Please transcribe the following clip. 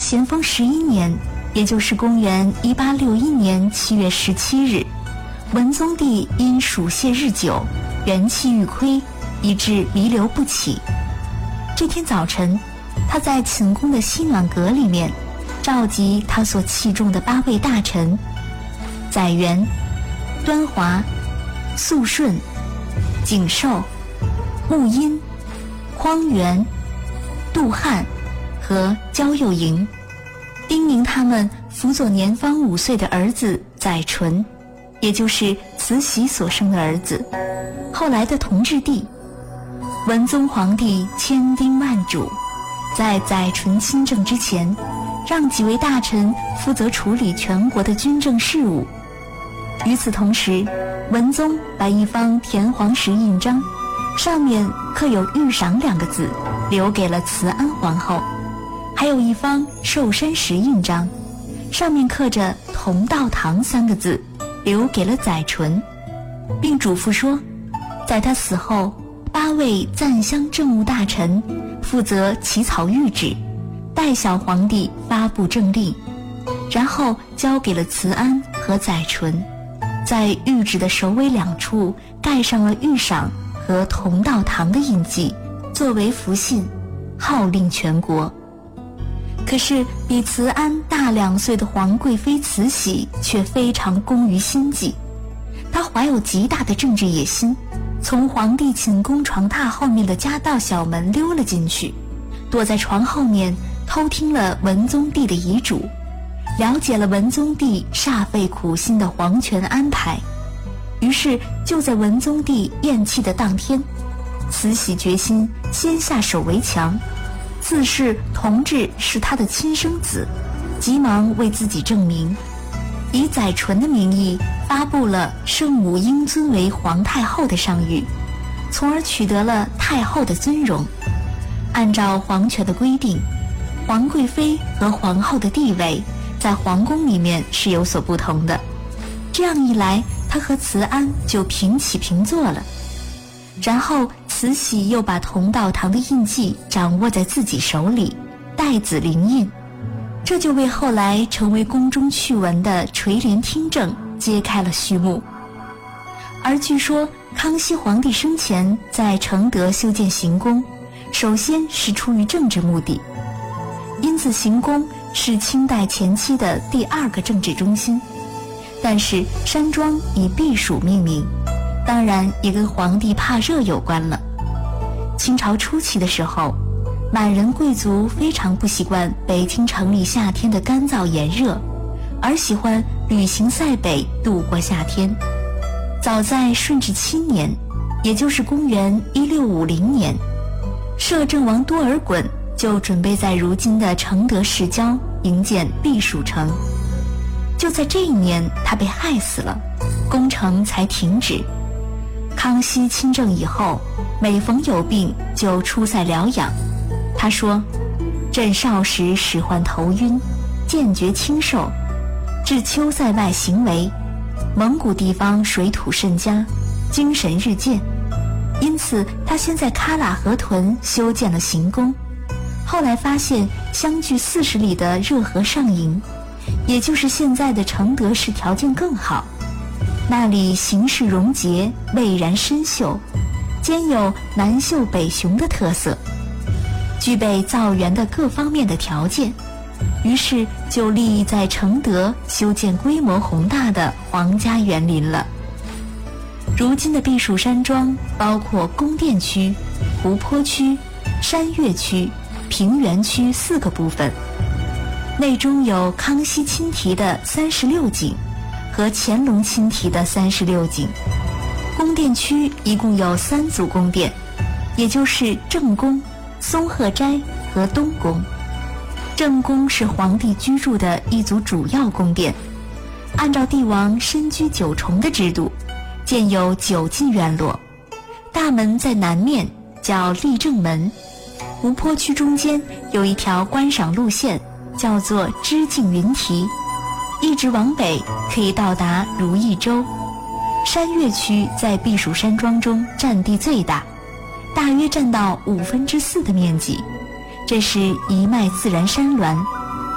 咸丰11年，也就是公元1861年7月17日，文宗帝因暑泄日久，元气欲亏，以致弥留不起。这天早晨，他在寝宫的西暖阁里面，召集他所器重的8位大臣：载元、端华、肃顺、景寿、穆荫、匡源、杜汉和焦佑营，叮咛他们辅佐年方5岁的儿子载淳，也就是慈禧所生的儿子，后来的同治帝。文宗皇帝千叮万嘱，在载淳亲政之前，让几位大臣负责处理全国的军政事务。与此同时，文宗把一方田黄石印章，上面刻有“御赏”2个字，留给了慈安皇后；还有一方寿山石印章，上面刻着“同道堂”3个字，留给了载淳，并嘱咐说，在他死后，8位赞襄政务大臣负责起草谕旨，代小皇帝发布政令，然后交给了慈安和载淳，在谕旨的首尾2处盖上了御赏和同道堂的印记，作为符信，号令全国。可是比慈安大2岁的皇贵妃慈禧却非常工于心计，她怀有极大的政治野心，从皇帝寝宫床榻后面的夹道小门溜了进去，躲在床后面偷听了文宗帝的遗嘱，了解了文宗帝煞费苦心的皇权安排。于是就在文宗帝咽气的当天，慈禧决心先下手为强，自视同治是他的亲生子，急忙为自己证明，以载淳的名义发布了圣母应尊为皇太后的上谕，从而取得了太后的尊荣。按照皇权的规定，皇贵妃和皇后的地位在皇宫里面是有所不同的，这样一来，她和慈安就平起平坐了。然后慈禧又把同道堂的印记掌握在自己手里，代子灵印，这就为后来成为宫中趣闻的垂帘听政揭开了序幕。而据说康熙皇帝生前在承德修建行宫，首先是出于政治目的，因此行宫是清代前期的第2个政治中心。但是山庄以避暑命名，当然也跟皇帝怕热有关了。清朝初期的时候，满人贵族非常不习惯北京城里夏天的干燥炎热，而喜欢旅行塞北度过夏天。早在顺治7年，也就是公元1650年，摄政王多尔衮就准备在如今的承德市郊营建避暑城。就在这一年，他被害死了，工程才停止。康熙亲政以后，每逢有病就出塞疗养。他说：“朕少时使患头晕，渐觉清瘦，至秋塞外行为，蒙古地方水土甚佳，精神日渐。因此，他先在喀喇河屯修建了行宫，后来发现相距40里的热河上营，也就是现在的承德市条件更好，那里形势容洁，蔚然深秀，兼有南秀北雄的特色，具备造园的各方面的条件，于是就立意在承德修建规模宏大的皇家园林了。如今的避暑山庄包括宫殿区、湖泊区、山岳区、平原区4个部分，内中有康熙亲题的36景和乾隆亲题的36景。宫殿区一共有3组宫殿，也就是正宫、松鹤斋和东宫。正宫是皇帝居住的一组主要宫殿，按照帝王身居9重的制度，建有9进院落。大门在南面，叫立正门。湖泊区中间有一条观赏路线，叫做知镜云梯，一直往北可以到达如意洲。山岳区在避暑山庄中占地最大，大约占到4/5的面积，这是一脉自然山峦，